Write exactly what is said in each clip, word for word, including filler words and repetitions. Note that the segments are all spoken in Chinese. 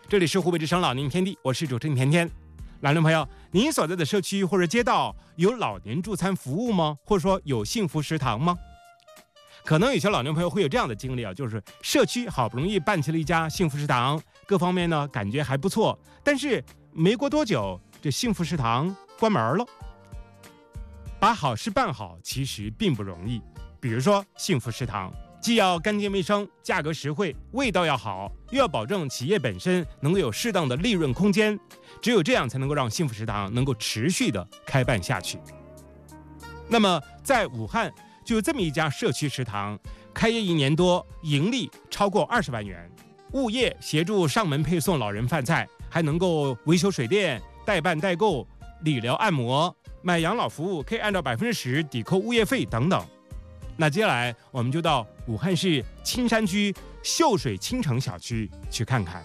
这里是湖北之声老年天地，我是主持人甜甜。老年朋友，您所在的社区或者街道有老年助餐服务吗？或者说有幸福食堂吗？可能有些老年朋友会有这样的经历啊，就是社区好不容易办起了一家幸福食堂，各方面呢感觉还不错，但是没过多久，这幸福食堂关门了。把好事办好其实并不容易，比如说幸福食堂。既要干净卫生，价格实惠，味道要好，又要保证企业本身能够有适当的利润空间，只有这样才能够让幸福食堂能够持续的开办下去。那么在武汉就有这么一家社区食堂，开业一年多，盈利超过二十万元，物业协助上门配送老人饭菜，还能够维修水电、代办代购、理疗按摩、买养老服务，可以按照百分之十抵扣物业费等等。那接下来我们就到武汉市青山区秀水青城小区去看看。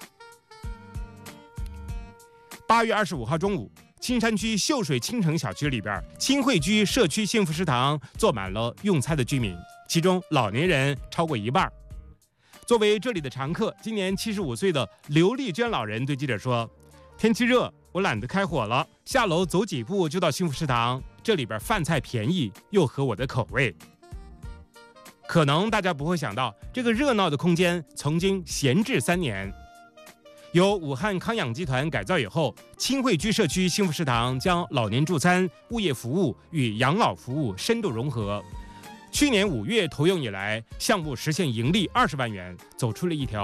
八月二十五号中午，青山区秀水青城小区里边，青惠居社区幸福食堂坐满了用餐的居民，其中老年人超过一半。作为这里的常客，今年七十五岁的刘丽娟老人对记者说：“天气热，我懒得开火了，下楼走几步就到幸福食堂，这里边饭菜便宜，又合我的口味。”可能大家不会想到，这个热闹的空间曾经闲置三年。由武汉康养集团改造以后，青惠居社区幸福食堂将老年助餐、物业服务与养老服务深度融合。去年五月投用以来，项目实现盈利二十万元，走出了一条